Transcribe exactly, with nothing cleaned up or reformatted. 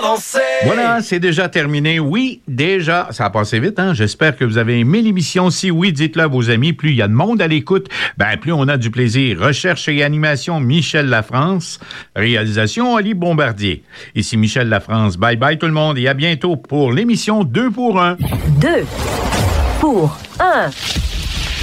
danser. Voilà, c'est déjà terminé. Oui, déjà, ça a passé vite, hein? J'espère que vous avez aimé l'émission. Si oui, dites-le à vos amis. Plus il y a de monde à l'écoute, ben plus on a du plaisir. Recherche et animation, Michel Lafrance. Réalisation, Oli Bombardier. Ici Michel Lafrance. Bye bye tout le monde et à bientôt pour l'émission deux pour un. deux pour un.